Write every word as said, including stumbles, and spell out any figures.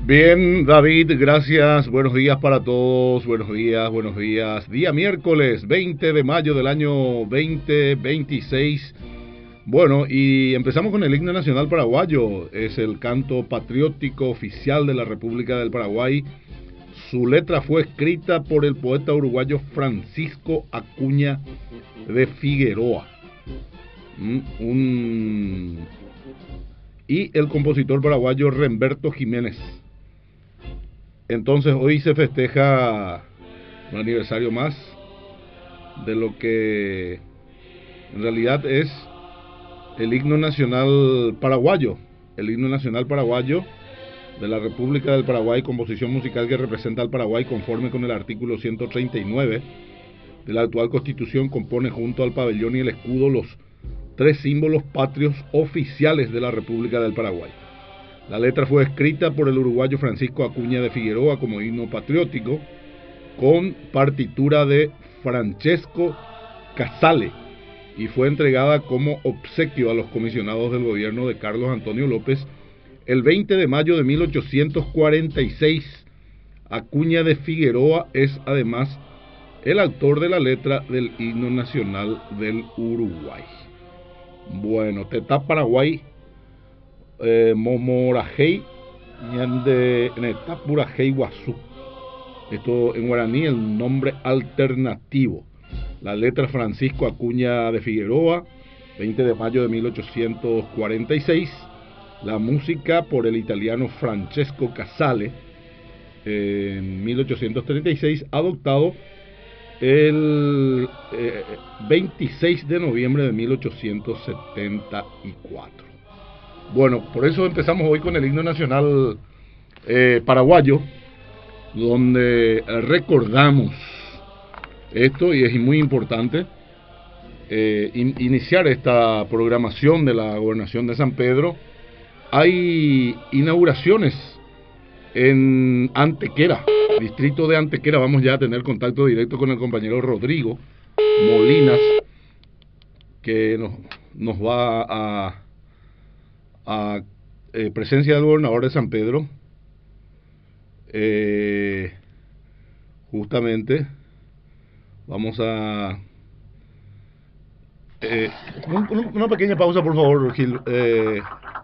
Bien, David, gracias. Buenos días para todos. Buenos días, buenos días. Día miércoles veinte de mayo del año veinte veintiséis. Bueno, y empezamos con el himno nacional paraguayo. Es el canto patriótico oficial de la República del Paraguay. Su letra fue escrita por el poeta uruguayo Francisco Acuña de Figueroa. Un... Y el compositor paraguayo Remberto Jiménez. Entonces hoy se festeja un aniversario más de lo que en realidad es el himno nacional paraguayo, el himno nacional paraguayo de la República del Paraguay, composición musical que representa al Paraguay conforme con el artículo ciento treinta y nueve de la actual Constitución. Compone junto al pabellón y el escudo los tres símbolos patrios oficiales de la República del Paraguay. La letra fue escrita por el uruguayo Francisco Acuña de Figueroa como himno patriótico, con partitura de Francesco Casale, y fue entregada como obsequio a los comisionados del gobierno de Carlos Antonio López el veinte de mayo de mil ochocientos cuarenta y seis. Acuña de Figueroa es además el autor de la letra del himno nacional del Uruguay. Bueno, Tetá Paraguay, eh, Momorajei, Ñande Netapurajei Guazú. Esto en guaraní, el nombre alternativo. La letra Francisco Acuña de Figueroa, veinte de mayo de mil ochocientos cuarenta y seis. La música por el italiano Francesco Casale, eh, en mil ochocientos treinta y seis, adoptado el eh, veintiséis de noviembre de mil ochocientos setenta y cuatro. Bueno, por eso empezamos hoy con el himno nacional eh, paraguayo, donde recordamos esto, y es muy importante eh, in, iniciar esta programación de la Gobernación de San Pedro. Hay inauguraciones en Antequera, distrito de Antequera. Vamos ya a tener contacto directo con el compañero Rodrigo Molinas, que nos, nos va a, a eh, presencia del gobernador de San Pedro, eh, justamente vamos a eh, un, una pequeña pausa, por favor, Gil. eh,